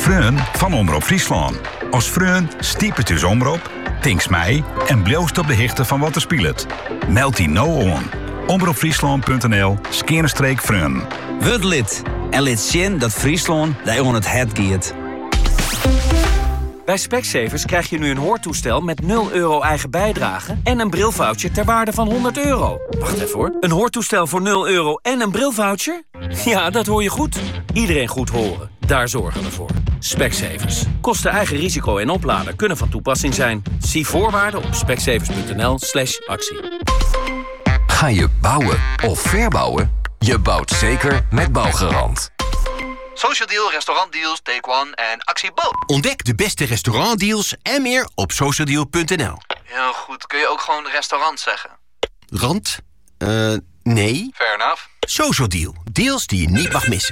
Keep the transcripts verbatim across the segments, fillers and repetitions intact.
Freun van Omroep Friesland. Als Freun stiepet uw omroep, tinks mij en bloost op de hichte van wat er speelt. Meld die nou aan. omroepfriesland.nl skerenstreek Freun. Word lid en lid zien dat Friesland daar on het het giet. Bij Specsavers krijg je nu een hoortoestel met nul euro eigen bijdrage en een brilvoucher ter waarde van honderd euro. Wacht even hoor. Een hoortoestel voor nul euro en een brilvoucher? Ja, dat hoor je goed. Iedereen goed horen. Daar zorgen we voor. Specsavers. Kosten eigen risico en oplader kunnen van toepassing zijn. Zie voorwaarden op specsavers.nl slash actie. Ga je bouwen of verbouwen? Je bouwt zeker met Bouwgarant. Social Deal, restaurantdeals, Take One en Actie Bouw. Ontdek de beste restaurantdeals en meer op socialdeal punt n l. Heel goed. Kun je ook gewoon restaurant zeggen? Rand? Uh, nee. Fair enough. Social Deal. Deals die je niet mag missen.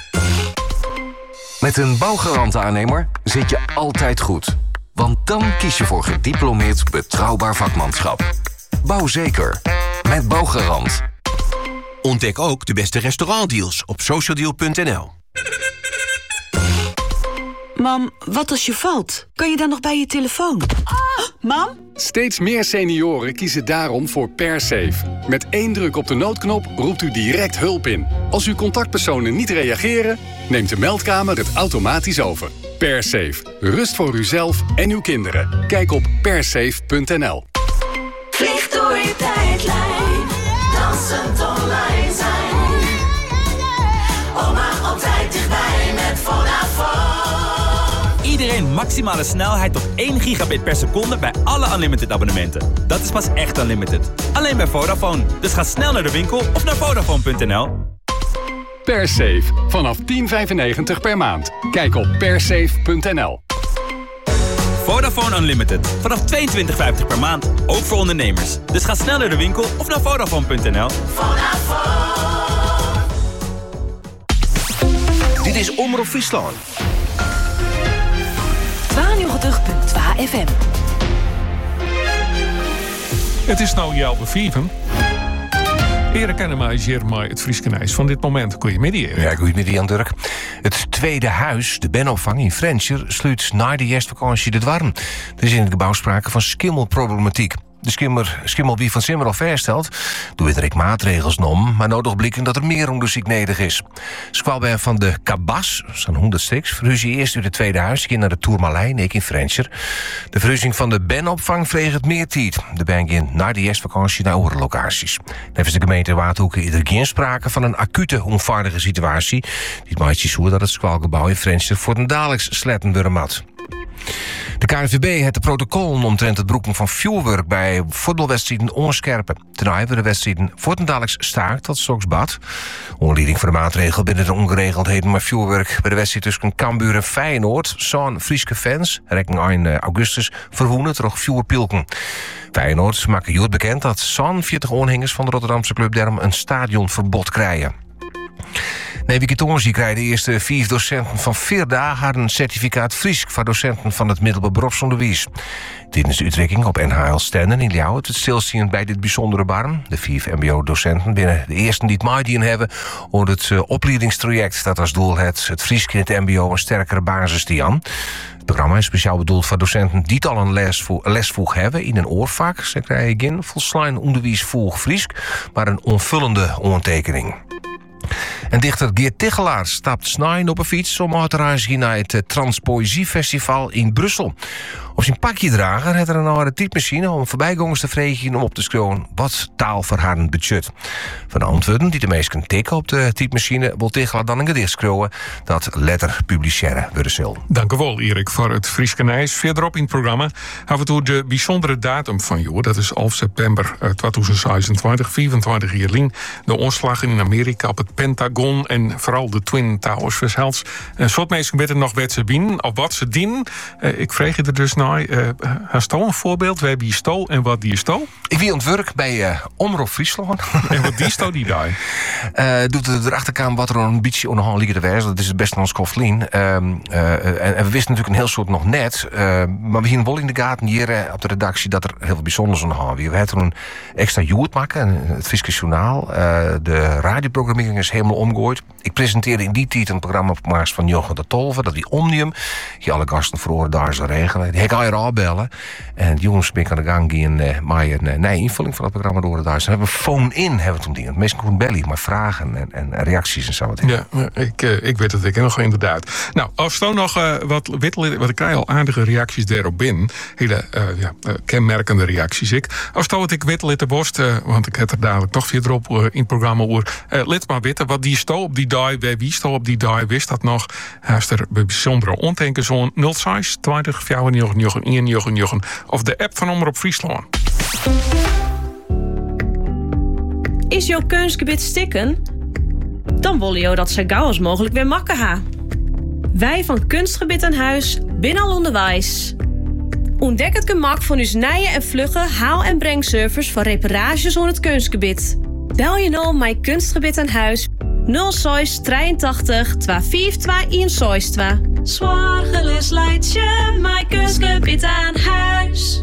Met een Bouwgarant-aannemer zit je altijd goed. Want dan kies je voor gediplomeerd betrouwbaar vakmanschap. Bouw zeker. Met Bouwgarant. Ontdek ook de beste restaurantdeals op socialdeal punt n l. Mam, wat als je valt? Kan je dan nog bij je telefoon? Ah, mam? Steeds meer senioren kiezen daarom voor PerSafe. Met één druk op de noodknop roept u direct hulp in. Als uw contactpersonen niet reageren, neemt de meldkamer het automatisch over. PerSafe. Rust voor uzelf en uw kinderen. Kijk op persafe punt n l. Vlieg door je tijdlijn. Dansend online zijn. Oma altijd dichtbij met Vodafone. Iedereen maximale snelheid tot één gigabit per seconde bij alle Unlimited abonnementen. Dat is pas echt Unlimited. Alleen bij Vodafone. Dus ga snel naar de winkel of naar Vodafone punt n l. PerSafe. Vanaf tien vijfennegentig per maand. Kijk op persafe punt n l. Vodafone Unlimited. Vanaf tweeëntwintig vijftig per maand. Ook voor ondernemers. Dus ga snel naar de winkel of naar Vodafone punt n l. Vodafone. Dit is Omroep Friesland. tweeënnegentig punt twee F M. Het is nou jouw vieven. Erik Ennemeyer maar het Frieskenijs van dit moment. Goedemiddag, Erik. Ja, goedemiddag, Jan Dirk. Het tweede huis, de benopvang in Frenscher, sluit na de kerstvakantie de dwarm. Er is in het gebouw sprake van schimmelproblematiek. De skimmer, skimmel wie van Simmer al verstelt, doet er ik maatregels nom, maar nodig blikken dat er meer onderzoek nodig is. Squalben van de Kabas, zo'n honderd stuks, verhuizen eerst uit het tweede huis, naar de Tourmalijn, ik in Frenscher. De verhuizing van de benopvang vreeg het meer tijd. De bank in na de kerstvakantie naar andere locaties. Nevens de gemeente Waardhoeken is er geen sprake van een acute onvaardige situatie. Dit maakt je zo dat het squalgebouw in Frenscher voor een dagelijks sletten weer mat. De K N V B heeft de protocol omtrent het broeken van vuurwerk bij voetbalwedstrijden onscherpen. Ten de wedstrijden voortendaliks staakt dat straks bad. Onleiding voor de maatregel binnen de ongeregeldheden met vuurwerk bij de wedstrijd tussen Cambuur en Feyenoord. Zo'n Frieske fans, rekening eind augustus, verwoenen terug vuurpilken. Feyenoord maakt juist bekend dat zo'n veertig aanhangers van de Rotterdamse club daarom een stadionverbod krijgen. Navigatorsie krijgen de eerste vijf docenten van vier dagen een certificaat Fries voor docenten van het middelbaar beroepsonderwijs. Tijdens de uitrekking op N H L Stenden in Ljouwert het stilzien bij dit bijzondere barm. De vijf M B O-docenten binnen de eerste die het maaidien hebben over het uh, opleidingstraject dat als doel het het Fries in het M B O een sterkere basis die aan. Het programma is speciaal bedoeld voor docenten die al een lesvoeg, lesvoeg hebben in een oorvak. Ze krijgen geen volslijn onderwijsvoeg Fries, maar een onvullende ondertekening. En dichter Geert Tichelaar stapt snijden op een fiets om uit te reizen naar het Transpoëziefestival in Brussel. Op zijn pakje drager had er een oude typemachine om voorbijgangers te vregen om op te schrijven wat taalverhardend budget. Van de antwoorden die de meesten tikken op de typemachine wil Tichelaar dan een gedicht schrijven dat letter publiceren worden zal. Dank u wel, Erik, voor het Frieskenijs. Verderop in het programma hebben we de bijzondere datum van joh. Dat is elf september tweeduizend zesentwintig, vierentwintig jaar lang. De omslag in Amerika op het Pentagon en vooral de Twin Towers verzeld. Een soort mensen weten nog wat ze dienen, of wat ze dienen. Ik vreeg je er dus naar. nou. Uh, Hast je een voorbeeld? Waar die sto en wat die sto? Ik wie ontwerk bij uh, Omroep Friesland. En wat die sto die daar? Uh, doet de achterkamer wat er een beetje onderhand liegen te wijzen. Dat is het beste ons Koflien. Uh, uh, en, en we wisten natuurlijk een heel soort nog net. Uh, maar we gingen wel in de gaten hier uh, op de redactie dat er heel veel bijzonders onderhand. We hebben toen een extra joert maken, het Friese Journaal. Uh, de radioprogrammering is helemaal omgooid. Ik presenteerde in die tijd een programma op Maas van Jochen de Tolve. Dat die Omnium. Die alle gasten voor daar zou regelen. Die heb ik al hier bellen. En de jongens ben ik aan de gang gingen uh, maar een uh, nee, invulling van het programma door de daar. Dan hebben we phone-in hebben we toen dingen. Meestal gewoon bellen, maar vragen en, en reacties en zo wat. Ja, ik, uh, ik weet het ik nog inderdaad. Nou, als dan nog uh, wat wittelen, want ik krijg al aardige reacties daarop binnen. Hele uh, ja, uh, kenmerkende reacties. Ik. Als dan wat ik wittel de borst, uh, want ik heb er dadelijk toch weer erop uh, in het programma oer. Uh, Lid maar weten wat die sto op die dag, bij wie sto op die dag, wist dat nog? Haast er bijzondere ontenken zo'n nul zes twintig vijfennegentig eenennegentig of de app van Omroep Friesland. Is jouw kunstgebied stikken? Dan willen jou dat zo gauw als mogelijk weer makken ha. Wij van Kunstgebied aan Huis binnen al onderwijs. Ontdek het gemak van uw nije en vlugge haal- en brengservice voor reparages aan het kunstgebied. Bel je nou mijn Kunstgebied aan Huis nul zes drieëntachtig tweehonderdvijfentwintig eenenzestig. Zorgeloos leidt je mijn Kunstgebied aan Huis.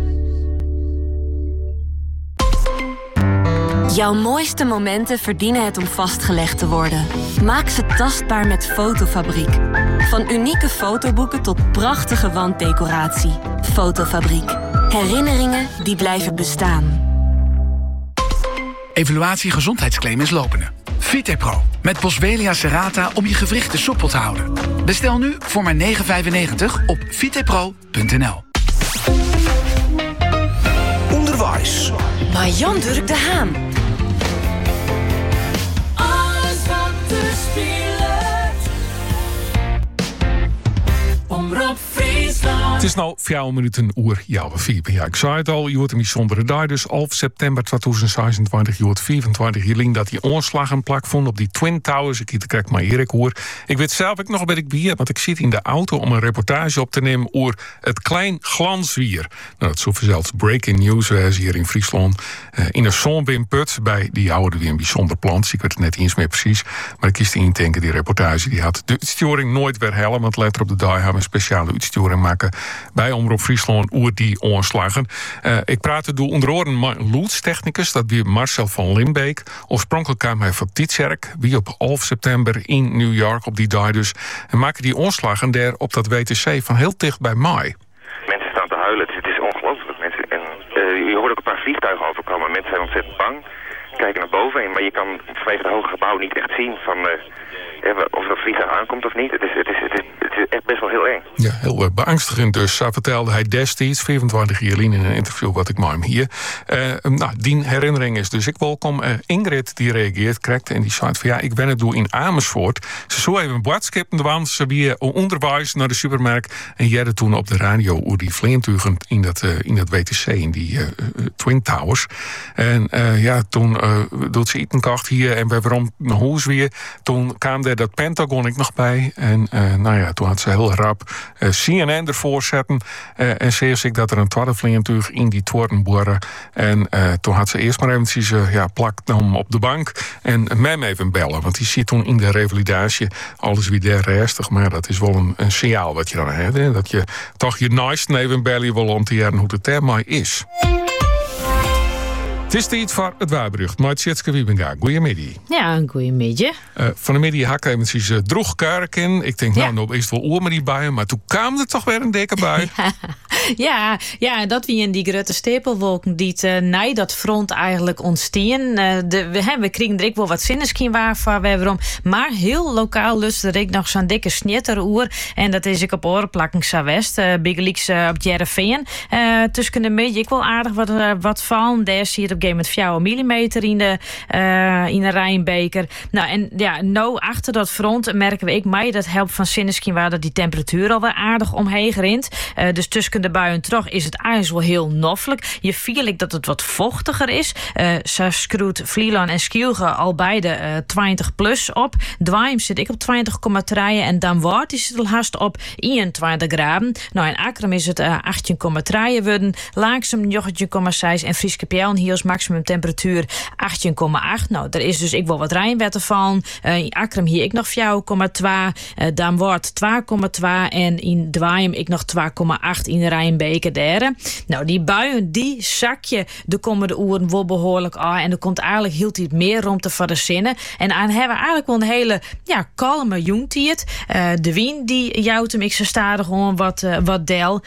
Jouw mooiste momenten verdienen het om vastgelegd te worden. Maak ze tastbaar met Fotofabriek. Van unieke fotoboeken tot prachtige wanddecoratie. Fotofabriek. Herinneringen die blijven bestaan. Evaluatie gezondheidsclaim is lopende. Vitepro met Boswellia serrata om je gewrichten soepel te houden. Bestel nu voor maar negen vijfennegentig op vitepro punt n l. Onderwijs. Maar Jan Durk de Haan. Alles wat er speelt. Omroep Friesland. Het is nou vier minuten oer jouw vier. Ja, ik zei het al, je hoort een bijzondere dag. Dus half september tweeduizend zesentwintig, je hoort vierentwintig jaar dat die onslagen plak vond op die Twin Towers. Ik krijg maar Erik hoor. Ik weet zelf ook nog ben ik bier, want ik zit in de auto om een reportage op te nemen over het Klein Glanswier. Nou, dat is zelfs breaking news was hier in Friesland. Uh, in een zonbinput bij die oude weer een bijzonder plant. Ik weet het net eens meer precies. Maar ik kies in denken, die reportage die had de uitsturing nooit weer helpen. Want later op de dag gaan we een speciale uitsturing maken bij Omroep Friesland over die onslagen. Uh, ik praatte door onder andere met een loodstechnicus, dat weer Marcel van Limbeek. Oorspronkelijk kwam hij van Tietzerk, wie op half september in New York op die dag dus. En maken die onslagen daar op dat W T C van heel dicht bij mij. Mensen staan te huilen, het is, het is ongelooflijk. Mensen, en, uh, je hoort ook een paar vliegtuigen overkomen. Mensen zijn ontzettend bang, kijken naar boven, maar je kan vanwege het hoge gebouw niet echt zien van uh, of er een vliegtuig aankomt of niet. Het is, het is, het is, het is echt best wel heel eng. Ja, heel uh, beangstigend dus. Zo vertelde hij destijds, vierentwintig jaar in een interview wat ik met hem hier. Uh, nou, die herinnering is dus ik welkom. Uh, Ingrid die reageert, krijgt en die zei van ja, ik ben het door in Amersfoort. Ze zo even een boodschap, want ze weer onderwijs naar de supermarkt en jij toen op de radio over die vliegtuigen in dat, uh, in dat W T C, in die uh, Twin Towers. En uh, ja, toen uh, doet ze eten kocht hier en we waarom naar huis weer. Toen kwam er dat Pentagon ik nog bij. En uh, nou ja, toen had ze heel rap uh, C N N ervoor zetten. Uh, en zei ik dat er een tweede vliegtuig in die toren boren. En uh, toen had ze eerst maar eventjes uh, ja, plakt hem op de bank. En mij even bellen. Want die zit toen in de revalidatie. Alles weer daar restig. Maar dat is wel een, een signaal wat je dan hebt. Hè? Dat je toch je nice even bellen wil om te jaren hoe het ermee is. Het is tijd voor het waarbericht. Maar Tjitske Wiebenga, goeiemiddag. Ja, een goeiemiddag. Uh, van de middag hak eventjes uh, droeg kark in. Ik denk, nou, ja. nou is het wel oor met die buien. Maar toen kwam er toch weer een dikke bui. ja, ja, dat wie in die grote stapelwolken die het, uh, na dat front eigenlijk ontstaan. Uh, de, we, he, we kregen er ook wel wat zinneskien waar van waarom. Maar heel lokaal lustte ik nog zo'n dikke snitteroer. En dat is ik op orenplakking zo west. Uh, Big Leaks uh, op Jereveen. Uh, tussen de middag ik wel aardig wat, uh, wat van. Daar zie je op een gegeven moment vier millimeter in de, uh, in de Rijnbeker. Nou, en ja, nou achter dat front merken we ik mij dat helpt van Sinneskin waar dat die temperatuur alweer aardig omheen rint. Uh, dus tussen de buien terug is het ijs wel heel noffelijk. Je viel ik dat het wat vochtiger is. Uh, Ze scroet Vlieland en Skielge al beide uh, twintig plus op. Dwaim zit ik op twintig komma drie en dan wordt is het al haast op eenentwintig graden. Nou, in Akrum is het uh, achttien komma drie worden. Laaksem negentien komma zes en Frieske Pijl hier als maximum temperatuur achttien komma acht. Nou, er is dus ik wel wat rijnwetten van. Uh, in Akrum hier ik nog vier komma twee. Uh, dan wordt twee komma twee en in Dwaim ik nog twee komma acht in de Rijnbeker derde. Nou, die buien die zak je de komende uren wel behoorlijk aan en er komt eigenlijk heel iets meer ruimte voor de zinnen. En aan hebben we eigenlijk wel een hele ja, kalme jongtijd. Uh, de wind die jouwt hem ik zo stadig gewoon wat, uh, wat del.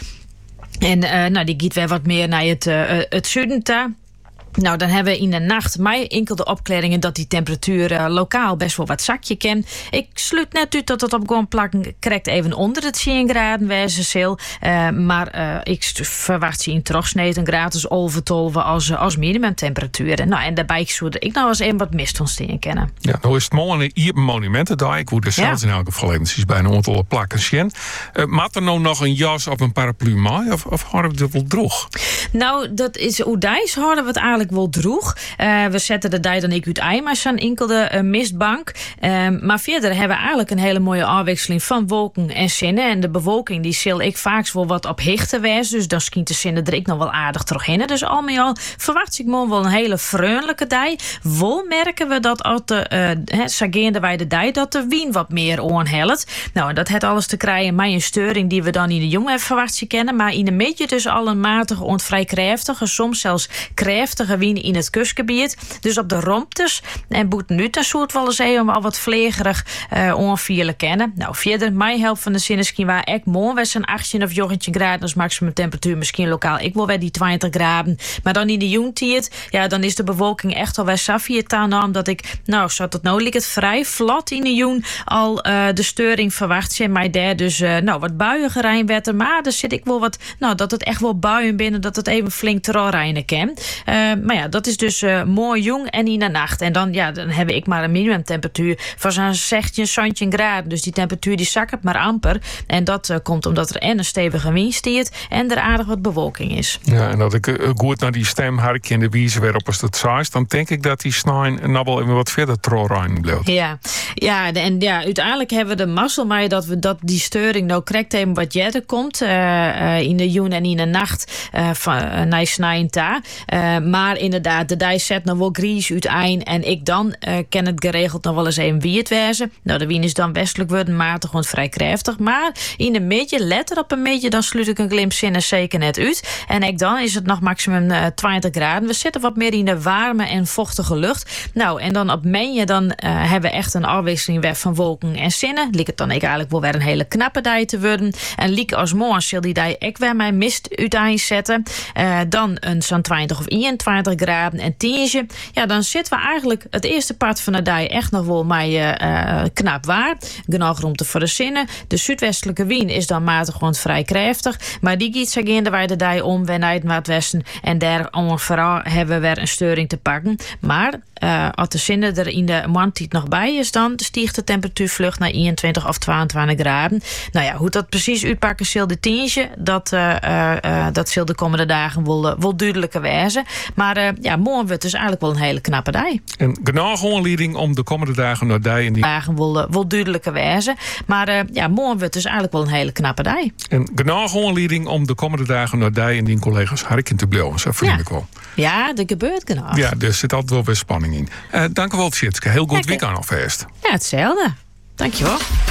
En uh, nou, die gaat weer wat meer naar het, uh, het zuiden toe. Nou, dan hebben we in de nacht mij enkel de opklaringen dat die temperatuur uh, lokaal best wel wat zakje kan. Ik sluit net uit dat het op gewoon plakken krijgt even onder het tien graden wezen zal. Uh, maar uh, ik verwacht ze in terugsneed een gratis overtolven als, als minimumtemperatuur. Nou, en daarbij zou ik nou eens even wat mist ontstaan kennen. Ja, nou is het mooi hier monumenten daar. Ik word er zelfs ja. in elke geval eventjes bij een aantal plakken zien. Uh, maakt er nou nog een jas of een paraplu mee? Of, of houden we het wel droog? Nou, dat is Oudijs houden we het eigenlijk wel droeg. Uh, we zetten de dij dan ik uit eima's aan enkelde uh, mistbank. Uh, maar verder hebben we eigenlijk een hele mooie afwisseling van wolken en zinnen. En de bewolking die zal ik vaak wel wat op hichte wees. Dus dan schijnt de zinnen er ik nog wel aardig terug in. Dus al met al verwacht ik me wel een hele vreundelijke dij. Wel merken we dat als de uh, sageende wij de dij dat de wien wat meer onhelpt. Nou, en dat heeft alles te krijgen met een steuring die we dan in de jonge verwacht kennen. Maar in de beetje dus al een matige en vrij krachtige, soms zelfs krachtige wien in het kustgebied. Dus op de romptes en boet nu een soort wel eens even al wat vlegerig uh, onvierlijk kennen. Nou, verder, mijn helft van de Sinneskin waar ik mooi was een achttien of negentien graden als maximum temperatuur. Misschien lokaal ik wil wel die twintig graden. Maar dan in de jongtijd, ja, dan is de bewolking echt al bij Safie taan omdat ik, nou, zo tot nou ligt het vrij vlot in de jong al uh, de steuring verwacht zijn. Maar daar dus, uh, nou, wat buien gerijnwetten. Maar er zit ik wel wat, nou, dat het echt wel buien binnen, dat het even flink terrorrijnen kan. Uh, maar ja, dat is dus uh, mooi jong en in de nacht. En dan, ja, dan heb ik maar een minimumtemperatuur van zo'n zestien, zeventien graden. Dus die temperatuur die zakkert maar amper. En dat uh, komt omdat er en een stevige wind stiert en er aardig wat bewolking is. Ja, en dat ik uh, goed naar die stem harkje in de wiezen weer op als het saai, dan denk ik dat die snijn nou wel even wat verder terrorrijnen blijft. Ja, ja, en ja, uiteindelijk hebben we de mazzel maar dat we dat die steuring nou correct even wat jetter komt uh, uh, in de joen en in de nacht uh, van uh, naar snijn ta. Uh, maar inderdaad, de dij zet nog wel gries uiteen en ik dan uh, ken het geregeld nog wel eens even wie het wezen. Nou, de wien is dan westelijk worden matig en vrij krachtig, maar in de midje, let er op een beetje, dan sluit ik een glimp zinnen zeker net uit. En ik dan is het nog maximum uh, twintig graden. We zitten wat meer in de warme en vochtige lucht. Nou, en dan op menje, dan uh, hebben we echt een afwisseling weg van wolken en zinnen. Liek het dan ik eigenlijk wel weer een hele knappe dij te worden. En liek als morgen zal die dij ik weer mijn mist uiteen zetten. Uh, dan een zo'n twintig of eenentwintig graden en tientje. Ja, dan zitten we eigenlijk het eerste part van de dij echt nog wel maar uh, knap waar. Genoeg ruimte voor de zinnen. De zuidwestelijke wind is dan matig gewoon vrij krachtig. Maar die giet zich in de wijde dij om weer naar het noordwesten. En daar vooral hebben we weer een steuring te pakken. Maar uh, als de zinnen er in de maandtijd nog bij is, dan stiegt de temperatuur vlug naar eenentwintig of tweeëntwintig graden. Nou ja, hoe dat precies uitpakken zal de tientje, dat, uh, uh, dat zal de komende dagen wel, uh, wel duidelijker wezen. Maar uh, ja, morgen wordt dus eigenlijk wel een hele knappe dij. En genoeg aanleiding om de komende dagen naar dij en die dagen wel, uh, wel duidelijker wezen. Maar uh, ja, morgen wordt dus eigenlijk wel een hele knappe dij. En genoeg aanleiding om de komende dagen naar dij en die collega's harken te blijven. Zo vriendelijk ja. wel. Ja, dat gebeurt genoeg. Ja, er zit altijd wel weer spanning in. Uh, dank u wel, Tjitske. Heel goed weekend alvast. Ja, hetzelfde. Dankjewel.